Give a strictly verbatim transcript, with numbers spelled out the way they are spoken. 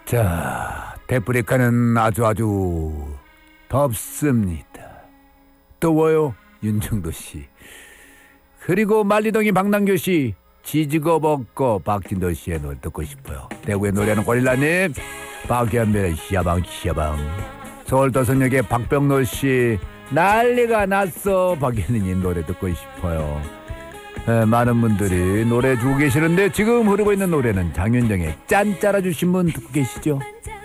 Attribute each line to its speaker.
Speaker 1: 자, 데프리카는 아주 아주 덥습니다. 더워요, 윤정도 씨. 그리고 말리동이 박남규 씨, 지지고 볶고 박진도 씨의 노래 듣고 싶어요. 대구의 노래는 고릴라님, 박연별의 시야방 시야방. 서울 도선역의 박병노 씨, 난리가 났어. 박연희님 노래 듣고 싶어요. 에, 많은 분들이 노래 주고 계시는데 지금 흐르고 있는 노래는 장윤정의 짠 짜라 주신 분 듣고 계시죠?